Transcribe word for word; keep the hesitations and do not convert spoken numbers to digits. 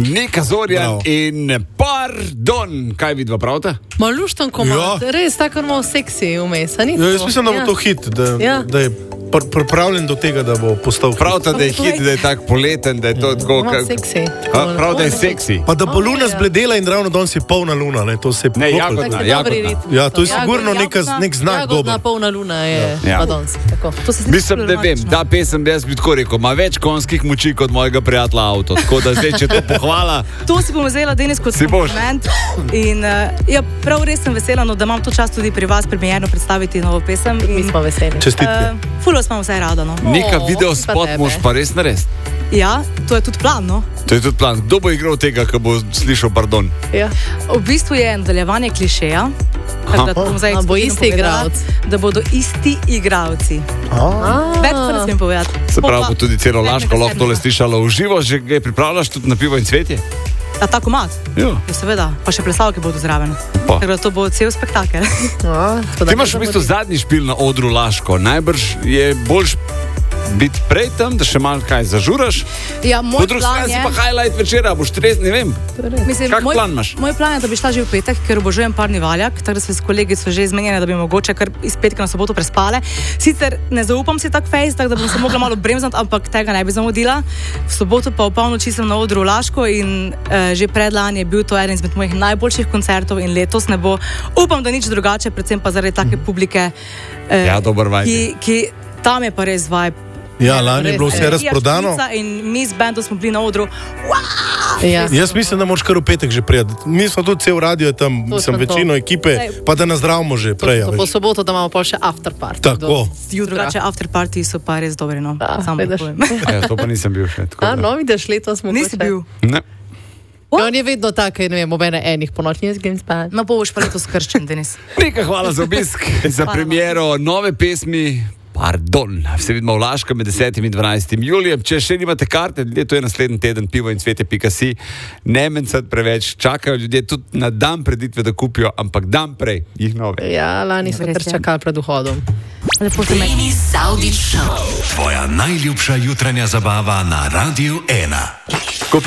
Nika Zorjan in Pardon. Kaj vidva pravite? Maluštan komad, ja. Res tako imamo seksi vmes. Ja, jaz mislim, da bo ja. to hit, da, ja. da je pr pripravljen do tega, da bo postal. Pravite, da je hit, da je tak poleten, da je to tako... Malo seksi. Prav, da je seksi. Pa da bo luna zbledela in ravno danes je polna luna. Ne, to se ne, jagodna, jagodna. Ja, to je sigurno neka, nek znak dober. Jagodna polna luna je ja. pa danes. Mislim, da vem, ta pesem, jaz bi tako rekel, ima več konskih moči kot mojega prijatelja avto. Tako da zdaj, če to pohvala... To si bom vzela danes kot kompliment. In uh, ja, prav res sem vesela, no, da imam to čast tudi pri vas premierno predstaviti novo pesem. In, mi smo veseli. Čestitke. Uh, ful vas imam vse rada, no. Neka video spot moš pa res narediti. Ja, to je tudi plan, no. To je tudi plan. Kdo bo igral tega, ko bo slišal Pardon? Ja. V bistvu je nadaljevanje klišeja. Da, A, bo isti igralci. Da bodo isti igralci. Več pa ne smem povedati. Se pravi, tudi celo Laško lahko tole slišalo v živo, že ga pripravljaš tudi na Pivo in cvetje? A ta komad? Ja. Ja, seveda. Pa še plesalke bodo zraven. Tako da to bo cel spektakel. Ti imaš v bistvu zadnji špil na odru Laško. Najbrž je boljš biti prej tam, da še malo kaj zažuraš. Ja, moj plan je... si pa highlight večera, boš trez, ne vem. Mislim, kak moj, plan imaš? Moj plan je, da bi šla že v petek, ker obožujem parni valjak, tako da se s kolegi so že izmenjene, da bi mogoče kar iz petka na soboto prespale. Sicer ne zaupam si tak fejs, tako da bom se mogla malo bremznati, ampak tega ne bi zamudila. V soboto pa v polnoči sem na odru v Laško in eh, že predlani je bil to eden izmed mojih najboljših koncertov in letos ne bo. Upam, da nič drugače, predvsem pa zaradi take publike, eh, ja, dober vibe. Ki, ki tam je pa res vibe. Ja, lani je bilo vse razprodano. In mi z bandom smo bili na odru. Ja. Jaz mislim, da moraš kar v petek že prijeti. Mi smo tudi cel radio tam, sem večino ekipe, pa da nazdravimo že prej. To, to po soboto, da imamo pa še after party. Tako. Drugače after party so pa res dobri, no. Da, Samo povem. Ja, to pa nisem bil še. A, no, vidiš, letos smo Nisi bil? Ne. Ja, on je vedno tako, ne vem, obene enih ponoči, jaz grem spat. No, boš pa letos krščen, Denis. Nika, hvala za obisk, za premiero nove pesmi Pardon. Se vidimo v Laškem med desetim in dvanajstim julijem. Če še nimate karte, ljudje, to je naslednji teden, pivo in cvetje pika si. Ne mencati preveč, čakajo ljudje tudi na dan preditve, da kupijo, ampak dan prej jih nove. Ja, lani so kar čakali pred vhodom. Denis Saudić Show. Tvoja najljubša jutranja zabava na Radiu ena.